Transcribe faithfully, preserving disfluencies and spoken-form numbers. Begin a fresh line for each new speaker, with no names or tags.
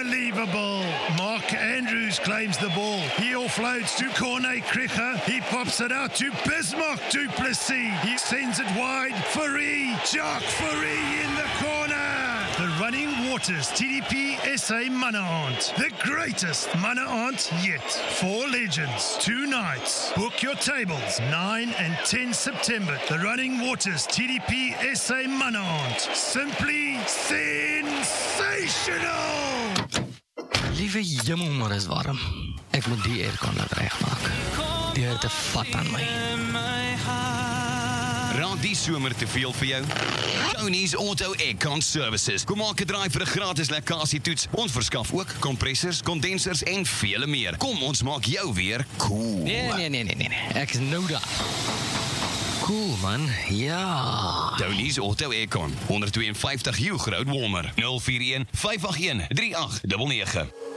Unbelievable. Mark Andrews claims the ball. He offloads to Corne Krige. He pops it out to Bismarck du Plessis. He sends it wide. Fourie. Jacques Fourie in the corner. The Running Waters T D P S A Mannahunt. The greatest Mannahunt yet. Four legends, two nights. Book your tables. nine and ten September. The Running Waters T D P S A Mannahunt. Simply sensational!
Liewe jemmel, maar is warm. Ek moet die aircon laat regmaak. Die het te vat aan my.
Raak die somer te veel vir jou? Tony's Auto Aircon Services. Kom maak 'n draai vir 'n gratis lekkasietoets. Ons verskaf ook kompressors, kondensers en vele meer. Kom, ons maak jou weer cool.
Nee, nee, nee, nee, nee. Ek is nou daar. Cool, man. Ja.
Tony's Auto Aircon. honderd twee en vyftig Hugh Road Walmer. nul vier een vyf agt een drie agt nege nege.